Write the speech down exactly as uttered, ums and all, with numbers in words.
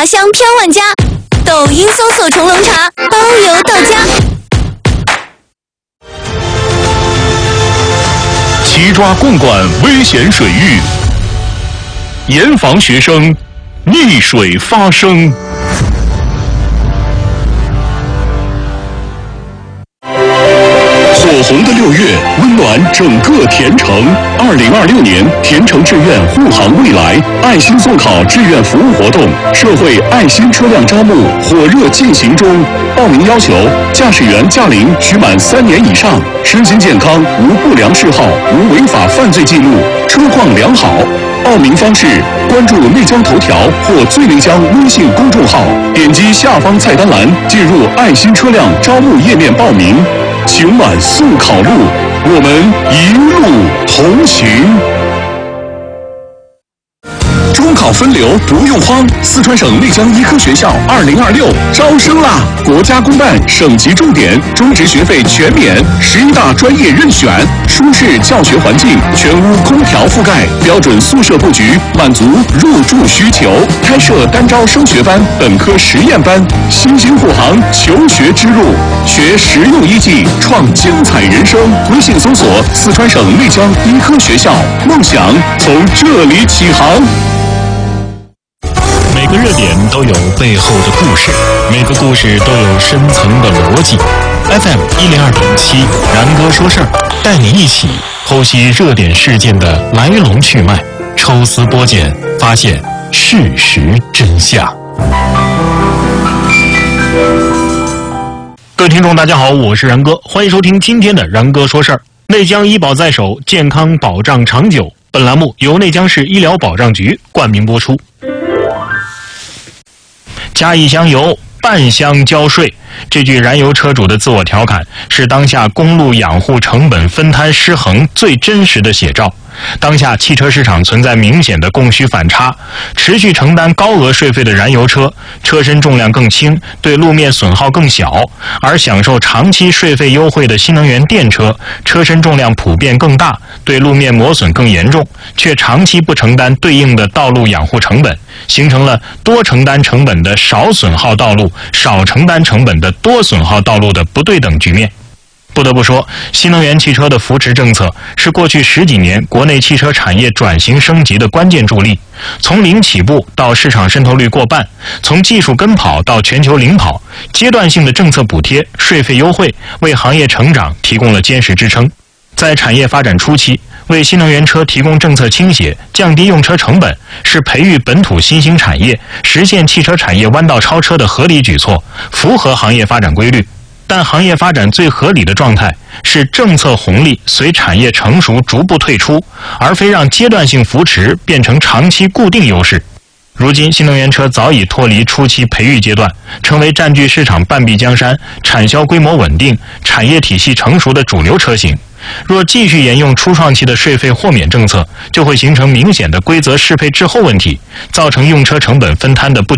茶香飘万家。抖音搜索重龙茶，包邮到家。 齐抓共管危险水域，严防学生溺水发生。火红的六月，温暖整个田城。二零二六年田城志愿护航未来爱心送考志愿服务活动，社会爱心车辆招募火热进行中。报名要求：驾驶员驾龄需满三年以上，身心健康，无不良嗜好，无违法犯罪记录，车况良好。报名方式：关注内江头条或最内江微信公众号，点击下方菜单栏，进入爱心车辆招募页面报名。请满送考路，我们一路同行。中考分流不用慌，四川省内江医科学校二零二六招生啦！国家公办省级重点，中职学费全免，十一大专业任选，舒适教学环境，全屋空调覆盖，标准宿舍布局，满足入住需求。开设单招升学班、本科实验班，新兴护航求学之路，学实用医技，创精彩人生。微信搜索四川省内江医科学校，梦想从这里起航。 每个热点都有背后的故事，每个故事都有深层的逻辑。F M 一零二点七，然哥说事儿，带你一起剖析热点事件的来龙去脉，抽丝剥茧，发现事实真相。各位听众，大家好，我是然哥，欢迎收听今天的然哥说事儿。内江医保在手，健康保障长久。本栏目由内江市医疗保障局冠名播出。加一箱油，半箱交税，这句燃油车主的自我调侃，是当下公路养护成本分摊失衡最真实的写照。当下汽车市场存在明显的供需反差，持续承担高额税费的燃油车，车身重量更轻，对路面损耗更小；而享受长期税费优惠的新能源电车，车身重量普遍更大，对路面磨损更严重，却长期不承担对应的道路养护成本，形成了多承担成本的少损耗道路，少承担成本的多损耗道路的不对等局面。不得不说，新能源汽车的扶持政策是过去十几年国内汽车产业转型升级的关键助力。从零起步到市场渗透率过半，从技术跟跑到全球领跑，阶段性的政策补贴、税费优惠为行业成长提供了坚实支撑。在产业发展初期，为新能源车提供政策倾斜，降低用车成本，是培育本土新兴产业、实现汽车产业弯道超车的合理举措，符合行业发展规律。但行业发展最合理的状态是政策红利随产业成熟逐步退出，而非让阶段性扶持变成长期固定优势。如今新能源车早已脱离初期培育阶段，成为占据市场半壁江山、产销规模稳定、产业体系成熟的主流车型。若继续沿用初创期的税费豁免政策，就会形成明显的规则适配滞后问题，造成用车成本分摊的不